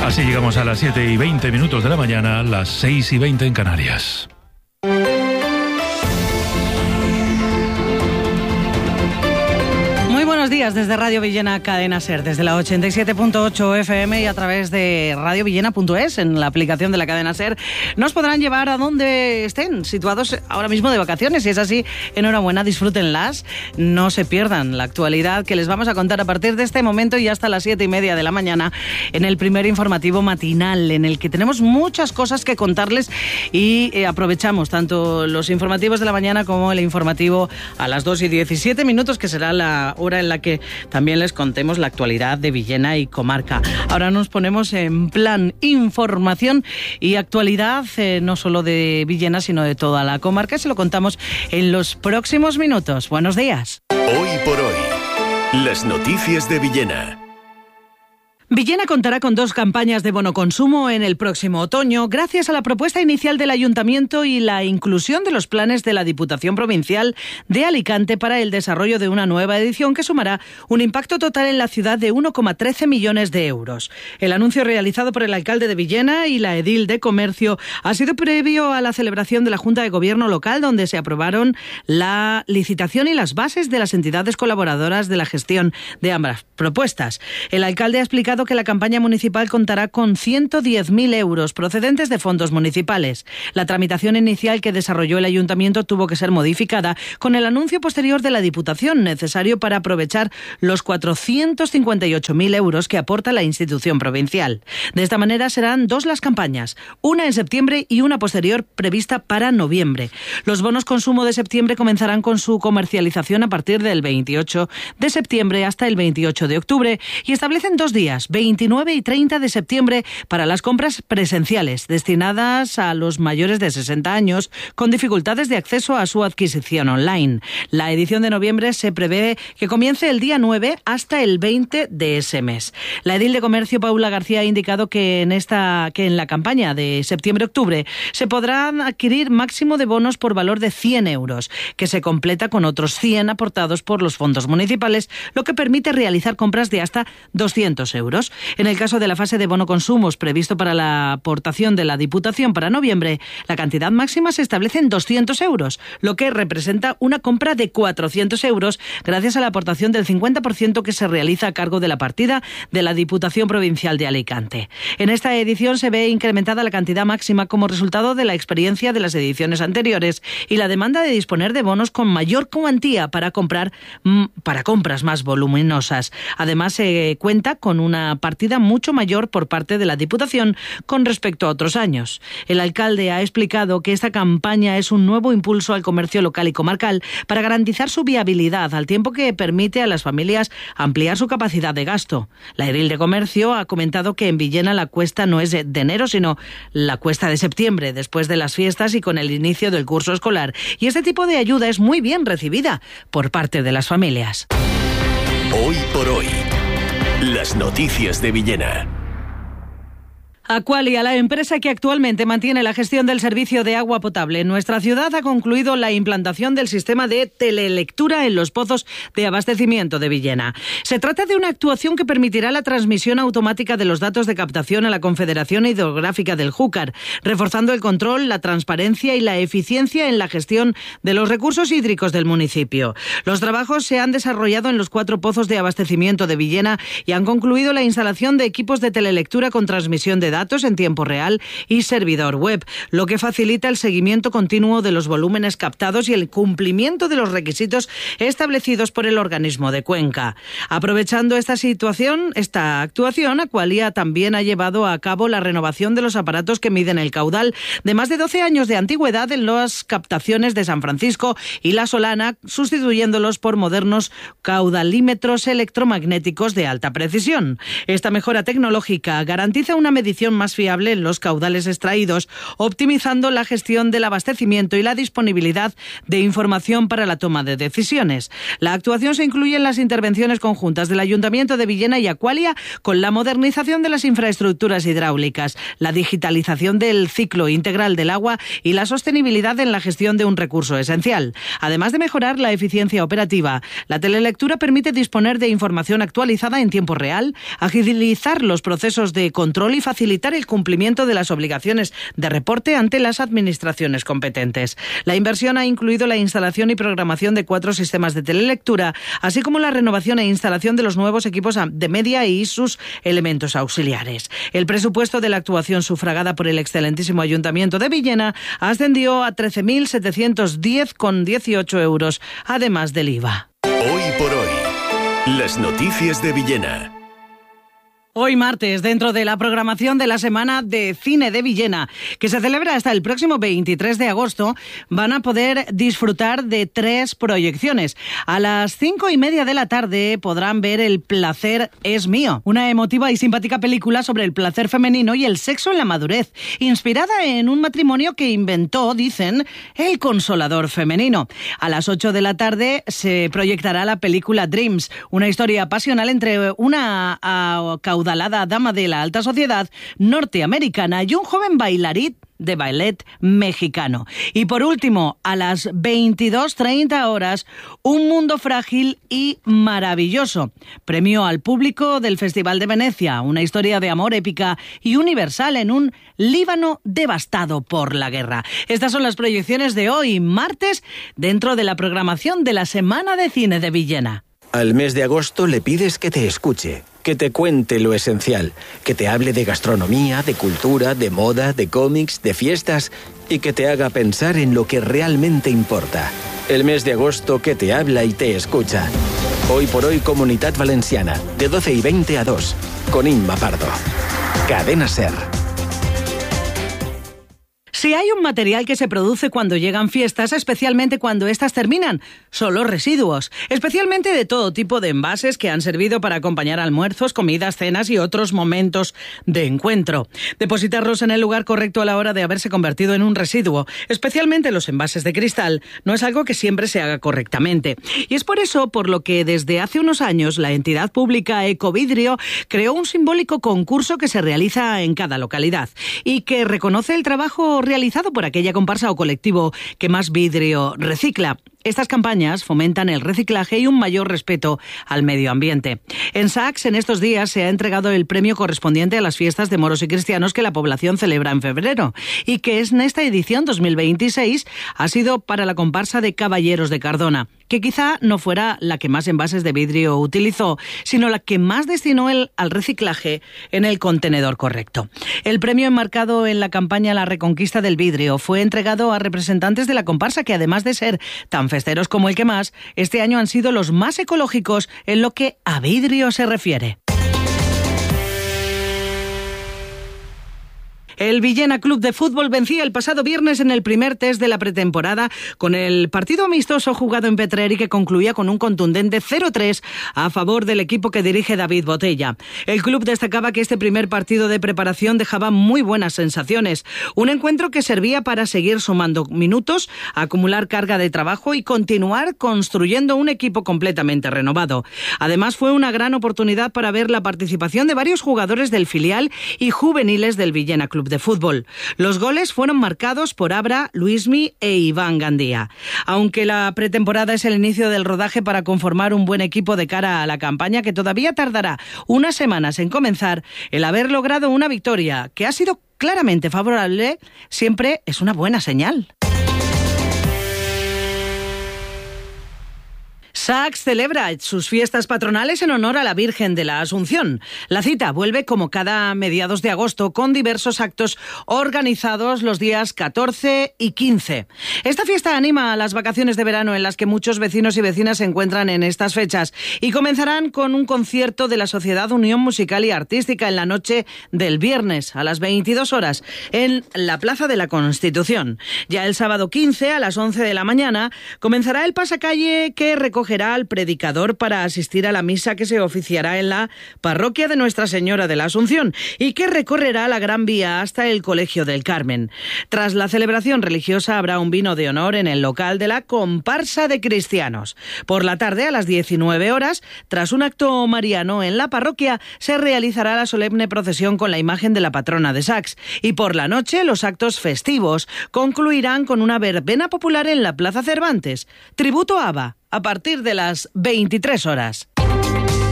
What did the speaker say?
Así llegamos a las 7:20 de la mañana, las 6:20 en Canarias. Buenos días desde Radio Villena Cadena Ser, desde la 87.8 FM y a través de radiovillena.es en la aplicación de la Cadena Ser. Nos podrán llevar a donde estén situados ahora mismo de vacaciones. Si es así, enhorabuena, disfrútenlas. No se pierdan la actualidad que les vamos a contar a partir de este momento y hasta las 7:30 de la mañana en el primer informativo matinal, en el que tenemos muchas cosas que contarles y aprovechamos tanto los informativos de la mañana como el informativo a las 2:17, que será la hora en la que también les contemos la actualidad de Villena y comarca. Ahora nos ponemos en plan información y actualidad, no solo de Villena, sino de toda la comarca. Se lo contamos en los próximos minutos. Buenos días. Hoy por hoy, las noticias de Villena. Villena contará con 2 campañas de bono consumo en el próximo otoño, gracias a la propuesta inicial del Ayuntamiento y la inclusión de los planes de la Diputación Provincial de Alicante para el desarrollo de una nueva edición que sumará un impacto total en la ciudad de 1,13 millones de euros. El anuncio realizado por el alcalde de Villena y la edil de Comercio ha sido previo a la celebración de la Junta de Gobierno local, donde se aprobaron la licitación y las bases de las entidades colaboradoras de la gestión de ambas propuestas. El alcalde ha explicado que la campaña municipal contará con 110.000 euros procedentes de fondos municipales. La tramitación inicial que desarrolló el Ayuntamiento tuvo que ser modificada con el anuncio posterior de la Diputación, necesario para aprovechar los 458.000 euros que aporta la institución provincial. De esta manera serán 2 las campañas, una en septiembre y una posterior prevista para noviembre. Los bonos consumo de septiembre comenzarán con su comercialización a partir del 28 de septiembre hasta el 28 de octubre y establecen 2 días, 29 y 30 de septiembre, para las compras presenciales destinadas a los mayores de 60 años con dificultades de acceso a su adquisición online. La edición de noviembre se prevé que comience el día 9 hasta el 20 de ese mes. La edil de Comercio, Paula García, ha indicado que en la campaña de septiembre-octubre se podrán adquirir máximo de bonos por valor de 100 euros, que se completa con otros 100 aportados por los fondos municipales, lo que permite realizar compras de hasta 200 euros. En el caso de la fase de bono consumos previsto para la aportación de la Diputación para noviembre, la cantidad máxima se establece en 200 euros, lo que representa una compra de 400 euros gracias a la aportación del 50% que se realiza a cargo de la partida de la Diputación Provincial de Alicante. En esta edición se ve incrementada la cantidad máxima como resultado de la experiencia de las ediciones anteriores y la demanda de disponer de bonos con mayor cuantía para compras más voluminosas. Además, se cuenta con una partida mucho mayor por parte de la Diputación con respecto a otros años. El alcalde ha explicado que esta campaña es un nuevo impulso al comercio local y comarcal para garantizar su viabilidad, al tiempo que permite a las familias ampliar su capacidad de gasto. La edil de Comercio ha comentado que en Villena la cuesta no es de enero, sino la cuesta de septiembre, después de las fiestas y con el inicio del curso escolar. Y este tipo de ayuda es muy bien recibida por parte de las familias. Hoy por hoy, las noticias de Villena. Aqualia, la empresa que actualmente mantiene la gestión del servicio de agua potable en nuestra ciudad, ha concluido la implantación del sistema de telelectura en los pozos de abastecimiento de Villena. Se trata de una actuación que permitirá la transmisión automática de los datos de captación a la Confederación Hidrográfica del Júcar, reforzando el control, la transparencia y la eficiencia en la gestión de los recursos hídricos del municipio. Los trabajos se han desarrollado en los 4 pozos de abastecimiento de Villena y han concluido la instalación de equipos de telelectura con transmisión de datos en tiempo real y servidor web, lo que facilita el seguimiento continuo de los volúmenes captados y el cumplimiento de los requisitos establecidos por el organismo de Cuenca. Aprovechando esta actuación, Aqualia también ha llevado a cabo la renovación de los aparatos que miden el caudal de más de 12 años de antigüedad en las captaciones de San Francisco y La Solana, sustituyéndolos por modernos caudalímetros electromagnéticos de alta precisión. Esta mejora tecnológica garantiza una medición medición más fiable en los caudales extraídos, optimizando la gestión del abastecimiento y la disponibilidad de información para la toma de decisiones. La actuación se incluye en las intervenciones conjuntas del Ayuntamiento de Villena y Aqualia con la modernización de las infraestructuras hidráulicas, la digitalización del ciclo integral del agua y la sostenibilidad en la gestión de un recurso esencial. Además de mejorar la eficiencia operativa, la telelectura permite disponer de información actualizada en tiempo real, agilizar los procesos de control y facilitar el cumplimiento de las obligaciones de reporte ante las administraciones competentes. La inversión ha incluido la instalación y programación de 4 sistemas de telelectura, así como la renovación e instalación de los nuevos equipos de media y sus elementos auxiliares. El presupuesto de la actuación sufragada por el excelentísimo Ayuntamiento de Villena ascendió a 13.710,18 euros, además del IVA. Hoy por hoy, las noticias de Villena. Hoy martes, dentro de la programación de la Semana de Cine de Villena, que se celebra hasta el próximo 23 de agosto, van a poder disfrutar de 3 proyecciones. A las 5:30 de la tarde podrán ver El placer es mío, una emotiva y simpática película sobre el placer femenino y el sexo en la madurez, inspirada en un matrimonio que inventó, dicen, el consolador femenino. A las 8 de la tarde se proyectará la película Dreams, una historia pasional entre una caudalada dama de la alta sociedad norteamericana y un joven bailarín de ballet mexicano. Y por último, a las 22:30 horas, Un mundo frágil y maravilloso. Premio al público del Festival de Venecia, una historia de amor épica y universal en un Líbano devastado por la guerra. Estas son las proyecciones de hoy, martes, dentro de la programación de la Semana de Cine de Villena. Al mes de agosto le pides que te escuche, que te cuente lo esencial, que te hable de gastronomía, de cultura, de moda, de cómics, de fiestas y que te haga pensar en lo que realmente importa. El mes de agosto que te habla y te escucha. Hoy por hoy, Comunitat Valenciana, de 12:20 a 2, con Inma Pardo. Cadena SER. Si hay un material que se produce cuando llegan fiestas, especialmente cuando éstas terminan, son los residuos, especialmente de todo tipo de envases que han servido para acompañar almuerzos, comidas, cenas y otros momentos de encuentro. Depositarlos en el lugar correcto a la hora de haberse convertido en un residuo, especialmente los envases de cristal, no es algo que siempre se haga correctamente. Y es por eso por lo que desde hace unos años la entidad pública Ecovidrio creó un simbólico concurso que se realiza en cada localidad y que reconoce el trabajo realizado por aquella comparsa o colectivo que más vidrio recicla. Estas campañas fomentan el reciclaje y un mayor respeto al medio ambiente. En Sacks, en estos días, se ha entregado el premio correspondiente a las fiestas de moros y cristianos que la población celebra en febrero y que en esta edición 2026 ha sido para la comparsa de Caballeros de Cardona, que quizá no fuera la que más envases de vidrio utilizó, sino la que más destinó al reciclaje en el contenedor correcto. El premio enmarcado en la campaña La Reconquista del Vidrio fue entregado a representantes de la comparsa que, además de ser tan festeros como el que más, este año han sido los más ecológicos en lo que a vidrio se refiere. El Villena Club de Fútbol vencía el pasado viernes en el primer test de la pretemporada con el partido amistoso jugado en Petrer y que concluía con un contundente 0-3 a favor del equipo que dirige David Botella. El club destacaba que este primer partido de preparación dejaba muy buenas sensaciones. Un encuentro que servía para seguir sumando minutos, acumular carga de trabajo y continuar construyendo un equipo completamente renovado. Además, fue una gran oportunidad para ver la participación de varios jugadores del filial y juveniles del Villena Club de Fútbol. Los goles fueron marcados por Abra, Luismi e Iván Gandía. Aunque la pretemporada es el inicio del rodaje para conformar un buen equipo de cara a la campaña que todavía tardará unas semanas en comenzar, el haber logrado una victoria que ha sido claramente favorable siempre es una buena señal. Sacks celebra sus fiestas patronales en honor a la Virgen de la Asunción. La cita vuelve como cada mediados de agosto con diversos actos organizados los días 14 y 15. Esta fiesta anima a las vacaciones de verano en las que muchos vecinos y vecinas se encuentran en estas fechas y comenzarán con un concierto de la Sociedad Unión Musical y Artística en la noche del viernes a las 22 horas en la Plaza de la Constitución. Ya el sábado 15 a las 11 de la mañana comenzará el pasacalle que recogerá acogerá al predicador para asistir a la misa que se oficiará en la parroquia de Nuestra Señora de la Asunción y que recorrerá la Gran Vía hasta el Colegio del Carmen. Tras la celebración religiosa habrá un vino de honor en el local de la comparsa de cristianos. Por la tarde, a las 19 horas, tras un acto mariano en la parroquia, se realizará la solemne procesión con la imagen de la patrona de Sax y por la noche los actos festivos concluirán con una verbena popular en la Plaza Cervantes. Tributo ABBA, a partir de las 23 horas.